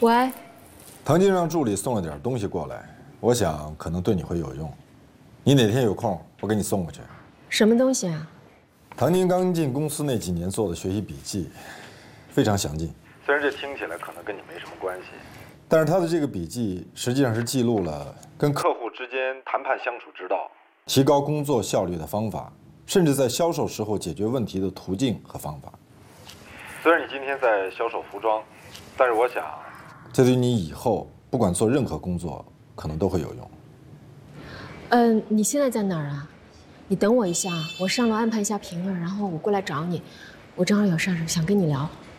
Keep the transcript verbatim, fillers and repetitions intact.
喂， 唐静让助理送了点东西过来，我想可能对你会有用。你哪天有空，我给你送过去。 什么东西啊？ 唐宁刚进公司那几年做的学习笔记，非常详尽。虽然这听起来可能跟你没什么关系，但是他的这个笔记实际上是记录了跟客户之间谈判相处之道、提高工作效率的方法，甚至在销售时候解决问题的途径和方法。虽然你今天在销售服装，但是我想，这对你以后不管做任何工作，可能都会有用。 嗯，你现在在哪儿啊？你等我一下，我上楼安排一下平儿，然后我过来找你。我正好有事儿想跟你聊。